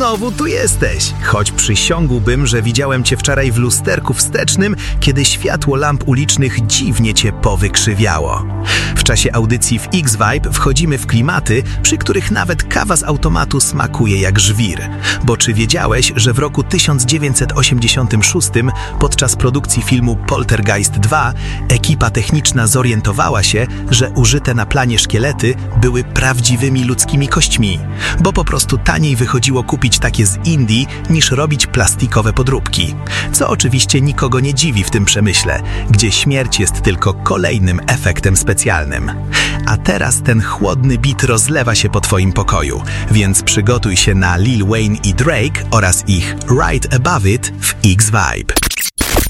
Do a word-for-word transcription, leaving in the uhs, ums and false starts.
znowu tu jesteś. Choć przysiągłbym, że widziałem cię wczoraj w lusterku wstecznym, kiedy światło lamp ulicznych dziwnie cię powykrzywiało. W czasie audycji w X-Vibe wchodzimy w klimaty, przy których nawet kawa z automatu smakuje jak żwir. Bo czy wiedziałeś, że w roku tysiąc dziewięćset osiemdziesiątym szóstym podczas produkcji filmu Poltergeist dwa ekipa techniczna zorientowała się, że użyte na planie szkielety były prawdziwymi ludzkimi kośćmi, bo po prostu taniej wychodziło kupić takie z Indii niż robić plastikowe podróbki. Co oczywiście nikogo nie dziwi w tym przemyśle, gdzie śmierć jest tylko kolejnym efektem specjalnym. A teraz ten chłodny beat rozlewa się po twoim pokoju, więc przygotuj się na Lil Wayne i Drake oraz ich Right Above It w X-Vibe.